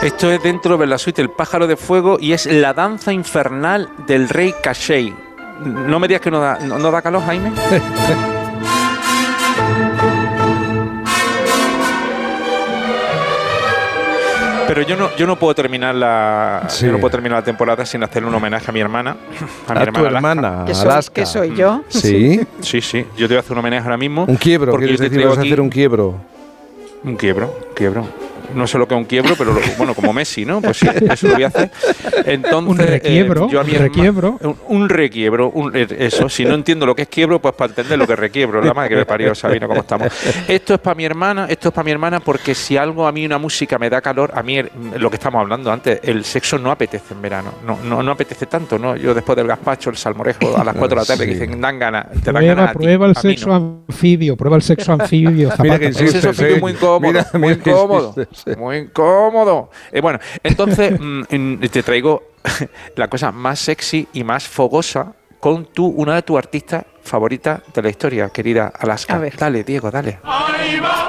Esto es dentro de la suite El pájaro de fuego y es la danza infernal del rey Kashei. No me digas que no da calor, Jaime. Pero yo no puedo terminar la temporada sin hacerle un homenaje a mi hermana, a tu hermana, Alaska. ¿Que soy yo? Sí. Sí. Yo te voy a hacer un homenaje ahora mismo. Un quiebro, ¿quieres decir? ¿Vas a hacer un quiebro? Un quiebro. No sé lo que es un quiebro, pero bueno, como Messi, ¿no? Pues sí, eso lo voy a hacer. Entonces, un requiebro, yo a mi un requiebro, eso. Si no entiendo lo que es quiebro, pues para entender lo que es requiebro. La madre que me parió, Sabino, cómo estamos. Esto es para mi hermana, porque si algo a mí una música me da calor, a mí lo que estamos hablando antes, el sexo no apetece en verano. No apetece tanto, ¿no? Yo después del gazpacho, el salmorejo, a las 4 de la tarde, que dicen, dan ganas, te dan ganas. Prueba el sexo anfibio, Mira que insistes, el sexo anfibio muy incómodo, muy incómodo. Bueno, entonces te traigo la cosa más sexy y más fogosa con una de tus artistas favoritas de la historia, querida Alaska. A ver. Dale, Diego, dale.